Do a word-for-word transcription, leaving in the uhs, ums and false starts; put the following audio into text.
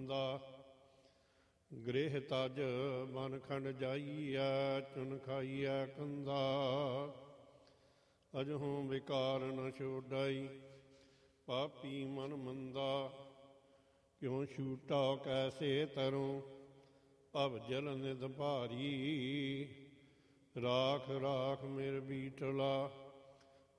ਮੰਦਾ। ਗ੍ਰਹਿ ਤਜ ਮਨ ਖੰਡ ਜਾਈਐ, ਚੁਨ ਖਾਈਐ ਕੰਦਾ। ਅਜਹੋਂ ਵਿਕਾਰ ਨ ਛੋਡਾਈ, ਪਾਪੀ ਮਨ ਮੰਦਾ। ਕਿਉਂ ਛੂਟਾ ਕੈਸੇ ਤਰੋਂ, ਭਵ ਜਲ ਨਿਧ ਭਾਰੀ। ਰਾਖ ਰਾਖ ਮੇਰ ਬੀਟਲਾ,